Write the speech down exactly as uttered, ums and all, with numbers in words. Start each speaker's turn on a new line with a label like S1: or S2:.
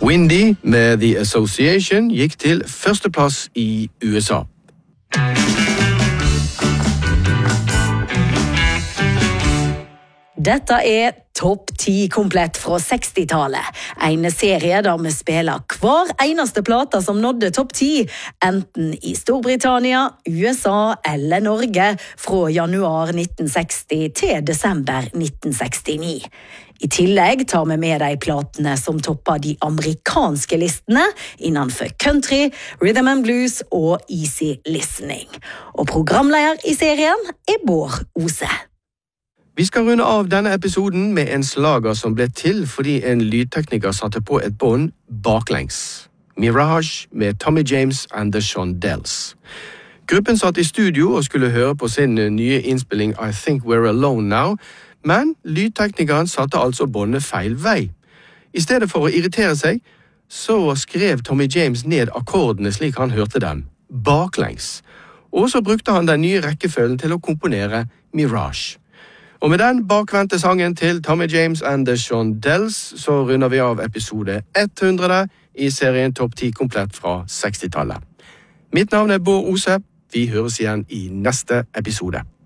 S1: Windy med The Association gikk til førsteplass i U S A.
S2: Dette er Topp ti komplett fra sekstitallet. En serie der vi spiller hver eneste plate som nådde topp ti, enten i Storbritannia, U S A eller Norge, fra januar nitten seksti til desember nitten sekstini. I tillegg tar vi med de platene som topper de amerikanske listene innenfor country, rhythm and blues og easy listening. Og programleder i serien er Bård Ose.
S1: Vi skal runde av denne episoden med en slager som ble til fordi en lydtekniker satte på et bånd baklengs. Mirage med Tommy James and the Shondells. Gruppen satt i studio og skulle høre på sin nye innspilling I Think We're Alone Now, men lydteknikeren satte altså båndet feil vei. I stedet for å irritere seg, så skrev Tommy James ned akkordene slik han hørte dem, baklengs. Og så brukte han den nye rekkefølgen til å komponere Mirage. Og med den bakvendte sangen til Tommy James and the Shondells så runder vi av episode hundre i serien Topp ti komplett fra sekstitallet. Mitt navn er Bård Ose. Vi høres igjen i neste episode.